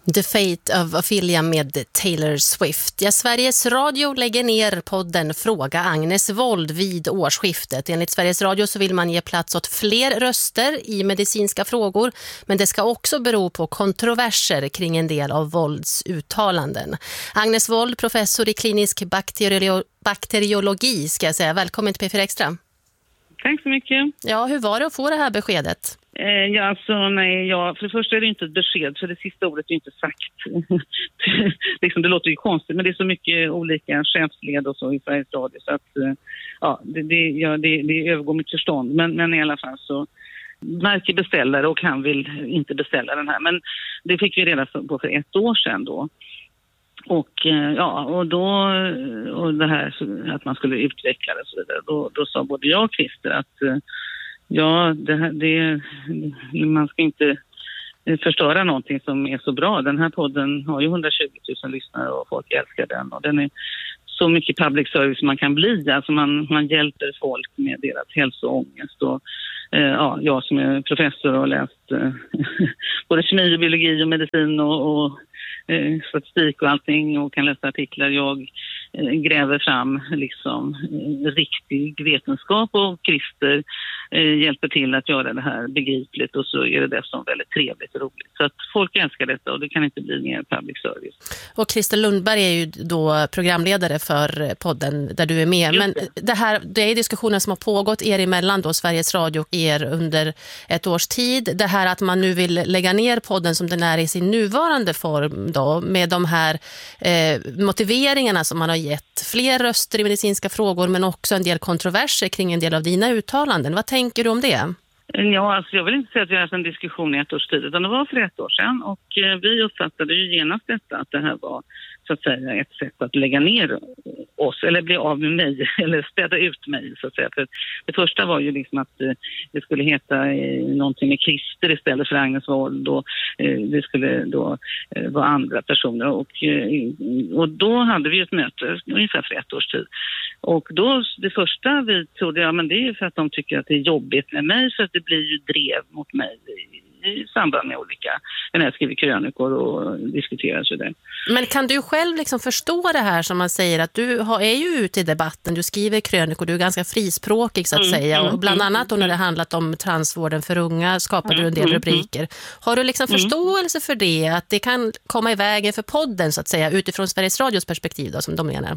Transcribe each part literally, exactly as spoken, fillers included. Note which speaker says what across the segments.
Speaker 1: The Fate of Ophelia med Taylor Swift. Ja, Sveriges Radio lägger ner podden Fråga Agnes Wold vid årsskiftet. Enligt Sveriges Radio så vill man ge plats åt fler röster i medicinska frågor, men det ska också bero på kontroverser kring en del av Wolds uttalanden. Agnes Wold, professor i klinisk bakterio- bakteriologi, ska jag säga. Välkommen till P fyra Extra.
Speaker 2: Tack så mycket.
Speaker 1: Ja, hur var det att få det här beskedet?
Speaker 2: Eh, ja, alltså, nej, ja, för det första är det inte ett besked, för det sista ordet är inte sagt. liksom, det låter ju konstigt, men det är så mycket olika chefsled och så i Sveriges Radio, så att eh, ja, det, det, ja, det, det övergår mitt förstånd. Men, men i alla fall så märker beställare och han vill inte beställa den här. Men det fick vi reda på för ett år sedan då. Och ja, och då och det här att man skulle utveckla det och så vidare, då, då sa både jag och Christer att ja, det här, det, man ska inte förstöra någonting som är så bra. Den här podden har ju hundratjugo tusen lyssnare och folk älskar den, och den är så mycket public service man kan bli. Alltså man, man hjälper folk med deras hälsoångest. Och eh, ja, jag som är professor och har läst eh, både kemi och biologi och medicin och, och eh, statistik och allting och kan läsa artiklar. Jag eh, gräver fram liksom eh, riktig vetenskap, och Christer eh, hjälper till att göra det här begripligt, och så är det dessutom väldigt trevligt och roligt. Så att folk älskar detta, och det kan inte bli mer public service.
Speaker 1: Och Christer Lundberg är ju då programledare för podden där du är med. Men det här, det är diskussioner som har pågått er emellan då, Sveriges Radio och er, under ett års tid. Det här att man nu vill lägga ner podden som den är i sin nuvarande form då, med de här eh, motiveringarna som man har gett. Fler röster i medicinska frågor, men också en del kontroverser kring en del av dina uttalanden. Vad tänker du om det?
Speaker 2: Ja, alltså jag vill inte säga att vi har haft en diskussion i ett års tid, utan det var för ett år sedan, och eh, vi uppfattade ju genast detta, att det här var så att säga ett sätt att lägga ner oss, eller bli av med mig, eller städa ut mig så att säga. För det första var ju liksom att eh, det skulle heta eh, någonting med Christer istället för Agnes Wold, och eh, det skulle då eh, vara andra personer, och, eh, och då hade vi ett möte ungefär för ett års tid. Och då, det första vi trodde, ja men det är ju för att de tycker att det är jobbigt med mig, för att det blir ju drev mot mig i, i samband med olika, när jag skriver krönikor och diskuterar så där.
Speaker 1: Men kan du själv liksom förstå det här som man säger, att du har, är ju ute i debatten, du skriver krönikor, du är ganska frispråkig så att mm, säga, och bland annat då när det handlat om transvården för unga skapar du en del rubriker. Har du liksom förståelse för det, att det kan komma i vägen för podden så att säga, utifrån Sveriges Radios perspektiv då, som de menar?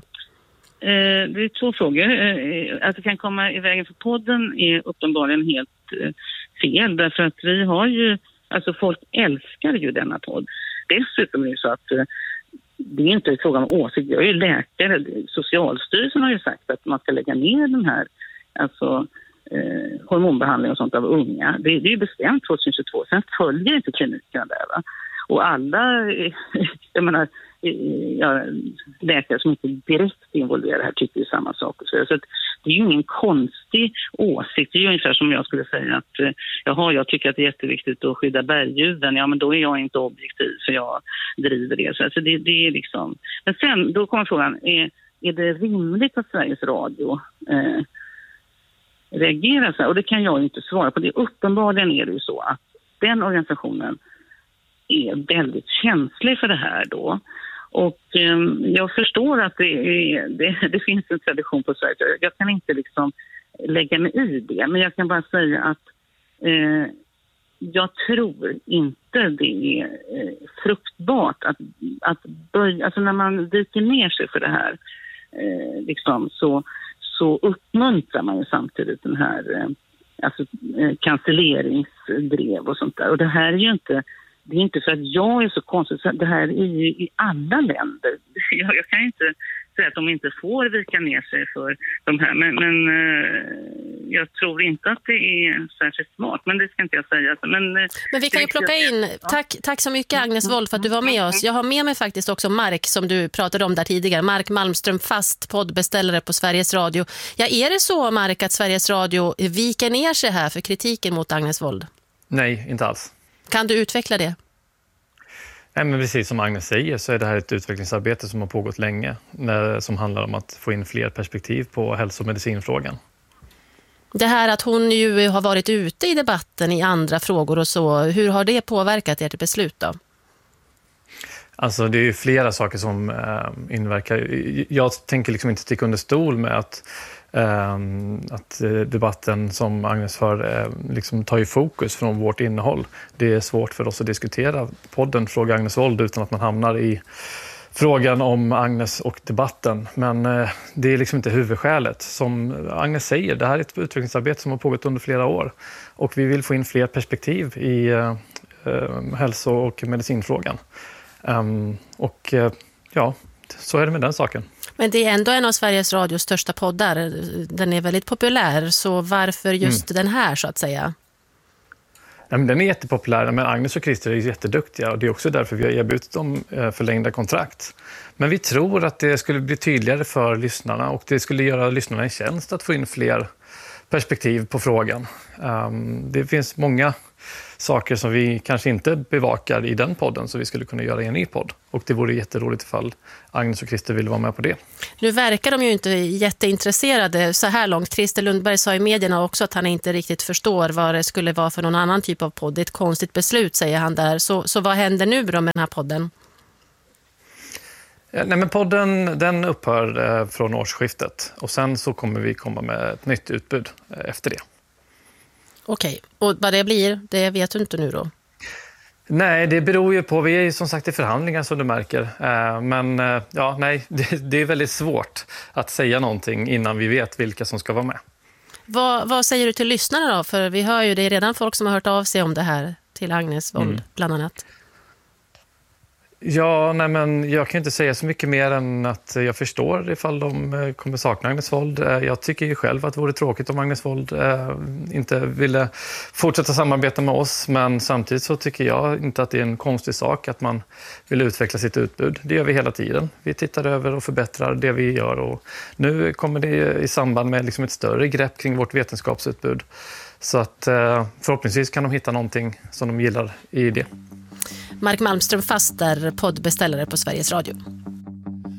Speaker 2: Eh, det är två frågor. Eh, att det kan komma i vägen för podden är uppenbarligen helt eh, fel, därför att vi har ju, alltså folk älskar ju denna podd. Dessutom är det så att eh, det är inte en fråga om åsikt. Jag är ju läkare, Socialstyrelsen har ju sagt att man ska lägga ner den här alltså eh, hormonbehandling och sånt av unga. Det, det är ju bestämt tjugohundratjugotvå, sen följer inte klinikerna där, va? Och alla, jag menar, ja, läkare som inte direkt involverar här tycker ju samma sak. Så att det är ju ingen konstig åsikt. Det är ju ungefär som jag skulle säga att jaha, jag tycker att det är jätteviktigt att skydda bergdjuren. Ja, men då är jag inte objektiv, för jag driver det. Så alltså det, det är liksom... Men sen, då kommer frågan, är, är det rimligt att Sveriges Radio eh, reagerar så här? Och det kan jag inte svara på. Det uppenbarligen är det ju så att den organisationen är väldigt känslig för det här då. Och eh, jag förstår att det, är, det, det finns en tradition på Sverige. Jag kan inte liksom lägga mig i det, men jag kan bara säga att eh, jag tror inte det är eh, fruktbart att, att börja, alltså när man dyker ner sig för det här eh, liksom, så, så uppmuntrar man ju samtidigt den här eh, alltså, eh, cancelleringsdrev och sånt där. Och det här är ju inte Det är inte för att jag är så konstig. Det här är ju i alla länder. Jag, jag kan inte säga att de inte får vika ner sig för de här. Men, men jag tror inte att det är särskilt smart. Men det ska inte jag säga. Men,
Speaker 1: men vi kan ju plocka in. Tack, tack så mycket Agnes Wold för att du var med oss. Jag har med mig faktiskt också Mark, som du pratade om där tidigare. Mark Malmström, fast poddbeställare på Sveriges Radio. Ja, är det så, Mark, att Sveriges Radio viker ner sig här för kritiken mot Agnes Wold?
Speaker 3: Nej, inte alls.
Speaker 1: Kan du utveckla det?
Speaker 3: Nej, men precis som Agnes säger så är det här ett utvecklingsarbete som har pågått länge, som handlar om att få in fler perspektiv på hälso- och medicinfrågan.
Speaker 1: Det här att hon ju har varit ute i debatten i andra frågor och så, hur har det påverkat ert beslut då?
Speaker 3: Alltså det är ju flera saker som eh, inverkar. Jag tänker liksom inte sticka under stol med att, eh, att debatten som Agnes för eh, liksom tar ju fokus från vårt innehåll. Det är svårt för oss att diskutera podden Fråga Agnes Wold utan att man hamnar i frågan om Agnes och debatten. Men eh, det är liksom inte huvudskälet. Som Agnes säger, det här är ett utvecklingsarbete som har pågått under flera år. Och vi vill få in fler perspektiv i eh, hälso- och medicinfrågan. Um, och uh, ja, så är det med den saken.
Speaker 1: Men det är ändå en av Sveriges Radios största poddar. Den är väldigt populär, så varför just mm. den här så att säga?
Speaker 3: Ja, men den är jättepopulär, men Agnes och Christer är jätteduktiga och det är också därför vi har erbjudit dem förlängda kontrakt. Men vi tror att det skulle bli tydligare för lyssnarna och det skulle göra lyssnarna en tjänst att få in fler perspektiv på frågan. Um, det finns många saker som vi kanske inte bevakar i den podden så vi skulle kunna göra i en ny podd. Och det vore jätteroligt ifall Agnes och Christer ville vara med på det.
Speaker 1: Nu verkar de ju inte jätteintresserade så här långt. Christer Lundberg sa i medierna också att han inte riktigt förstår vad det skulle vara för någon annan typ av podd. Det är ett konstigt beslut, säger han där. Så, så vad händer nu då med den här podden?
Speaker 3: Nej, men podden den upphör eh, från årsskiftet och sen så kommer vi komma med ett nytt utbud eh, efter det.
Speaker 1: Okej, och vad det blir, det vet du inte nu då?
Speaker 3: Nej, det beror ju på, vi är ju som sagt i förhandlingar som du märker. Eh, men eh, ja, nej, det, det är väldigt svårt att säga någonting innan vi vet vilka som ska vara med.
Speaker 1: Vad, vad säger du till lyssnarna då? För vi hör ju, det är redan folk som har hört av sig om det här till Agnes Wold mm. bland annat.
Speaker 3: Ja, nej men jag kan inte säga så mycket mer än att jag förstår ifall de kommer sakna Agnes Wold. Jag tycker ju själv att det vore tråkigt om Agnes Wold eh, inte ville fortsätta samarbeta med oss. Men samtidigt så tycker jag inte att det är en konstig sak att man vill utveckla sitt utbud. Det gör vi hela tiden. Vi tittar över och förbättrar det vi gör. Och nu kommer det i samband med liksom ett större grepp kring vårt vetenskapsutbud. Så att eh, förhoppningsvis kan de hitta någonting som de gillar i det.
Speaker 1: Mark Malmström, fast där poddbeställare på Sveriges Radio.